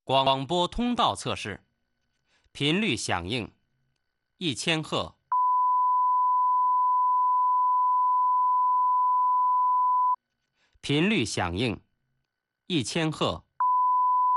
广播通道测试，频率响应1000赫。频率响应1000赫。